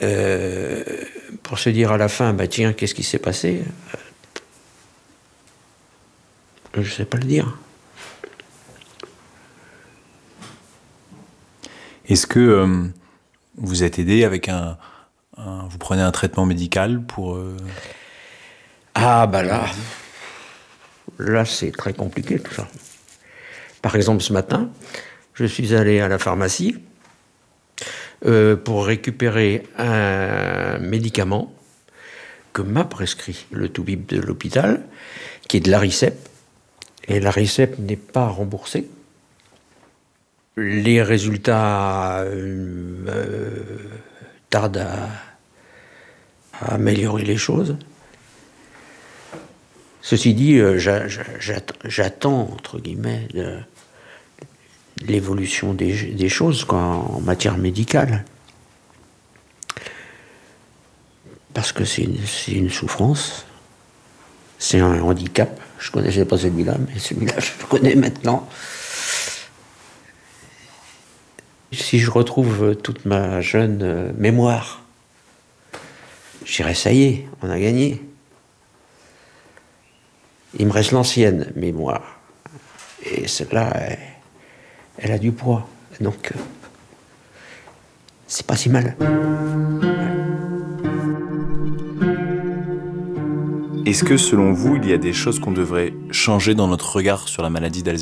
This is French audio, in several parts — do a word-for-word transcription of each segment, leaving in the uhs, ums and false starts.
euh, pour se dire à la fin, bah tiens, qu'est-ce qui s'est passé ? Je ne sais pas le dire. Est-ce que euh, vous êtes aidé avec un, un... Vous prenez un traitement médical pour... Euh... Ah, bah là... Là, c'est très compliqué, tout ça. Par exemple, ce matin, je suis allé à la pharmacie euh, pour récupérer un médicament que m'a prescrit le toubib de l'hôpital, qui est de l'Aricep. Et l'Aricep n'est pas remboursé. Les résultats euh, euh, tardent à, à améliorer les choses. Ceci dit, euh, j'a, j'attends, j'attends, entre guillemets, de, de l'évolution des, des choses quoi, en matière médicale. Parce que c'est une, c'est une souffrance, c'est un handicap. Je ne connaissais pas celui-là, mais celui-là, je le connais maintenant. Si je retrouve toute ma jeune euh, mémoire, je dirais, ça y est, on a gagné. Il me reste l'ancienne mémoire. Et celle-là, elle, elle a du poids. Donc, euh, c'est pas si mal. Est-ce que, selon vous, il y a des choses qu'on devrait changer dans notre regard sur la maladie d'Alzheimer ?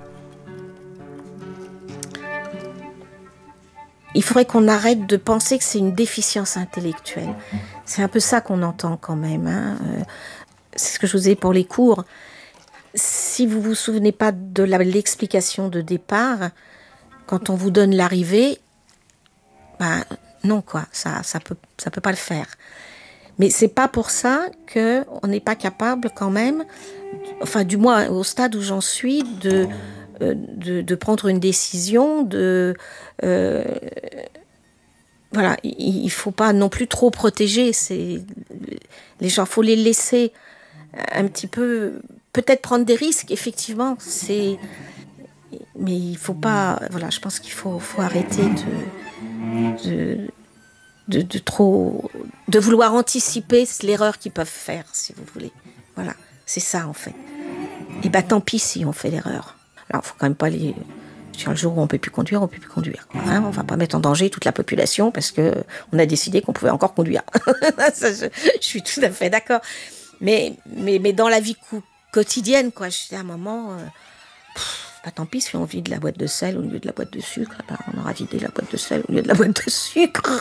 Il faudrait qu'on arrête de penser que c'est une déficience intellectuelle. C'est un peu ça qu'on entend quand même, hein. Euh, c'est ce que je vous ai pour les cours. Si vous vous souvenez pas de la, l'explication de départ, quand on vous donne l'arrivée, ben non quoi, ça ça peut ça peut pas le faire. Mais c'est pas pour ça que on n'est pas capable quand même, enfin du moins au stade où j'en suis, de euh, de, de prendre une décision, de euh, voilà, il, il faut pas non plus trop protéger. C'est les gens, faut les laisser un petit peu, peut-être prendre des risques, effectivement, c'est... mais il faut pas, voilà, je pense qu'il faut, faut arrêter de, de, de, de trop, de vouloir anticiper l'erreur qu'ils peuvent faire, si vous voulez. Voilà, c'est ça en fait. Et bah tant pis si on fait l'erreur. Alors, faut quand même pas les... Sur le jour où on peut plus conduire, on peut plus conduire. Hein, on va pas mettre en danger toute la population parce que on a décidé qu'on pouvait encore conduire. Ça, je, je suis tout à fait d'accord. Mais, mais, mais dans la vie co- quotidienne, quoi, je dis à un moment, euh, pff, bah, tant pis si on vide la boîte de sel au lieu de la boîte de sucre, bah, on aura vidé la boîte de sel au lieu de la boîte de sucre.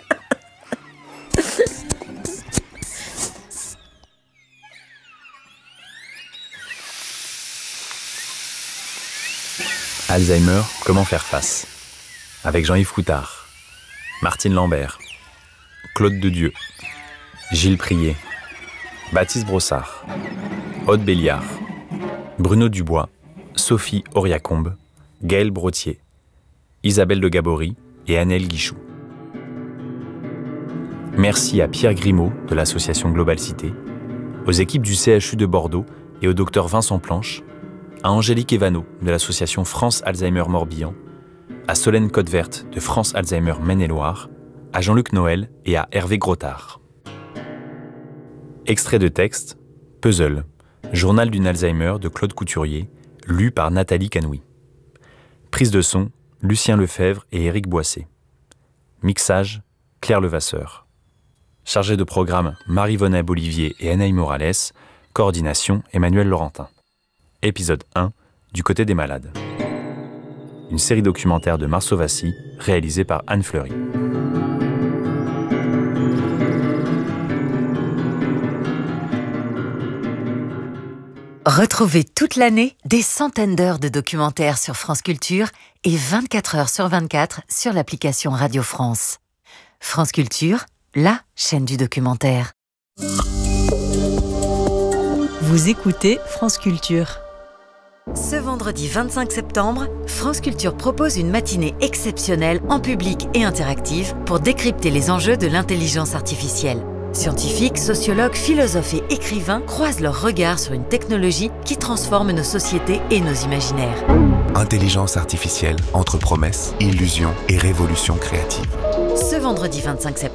Alzheimer, comment faire face ? Avec Jean-Yves Coutard, Martine Lambert, Claude Dedieu, Gilles Prier, Baptiste Brossard, Aude Béliard, Bruno Dubois, Sophie Auriacombe, Gaël Brottier, Isabelle de Gabory et Annelle Guichou. Merci à Pierre Grimaud de l'association Global Cité, aux équipes du C H U de Bordeaux et au docteur Vincent Planche, à Angélique Evano de l'association France Alzheimer Morbihan, à Solène Côte-Verte de France Alzheimer Maine-et-Loire, à Jean-Luc Noël et à Hervé Grottard. Extrait de texte, Puzzle, journal d'une Alzheimer de Claude Couturier, lu par Nathalie Canoui. Prise de son, Lucien Lefebvre et Éric Boissé. Mixage, Claire Levasseur. Chargé de programme, Marie Vonnet-Bolivier et Anaïs Morales. Coordination, Emmanuel Laurentin. Épisode un, Du côté des malades. Une série documentaire de Marceau Vassy, réalisée par Anne Fleury. Retrouvez toute l'année des centaines d'heures de documentaires sur France Culture et vingt-quatre heures sur vingt-quatre sur l'application Radio France. France Culture, la chaîne du documentaire. Vous écoutez France Culture. Ce vendredi vingt-cinq septembre, France Culture propose une matinée exceptionnelle en public et interactive pour décrypter les enjeux de l'intelligence artificielle. Scientifiques, sociologues, philosophes et écrivains croisent leurs regards sur une technologie qui transforme nos sociétés et nos imaginaires. Intelligence artificielle entre promesses, illusions et révolution créative. Ce vendredi vingt-cinq septembre,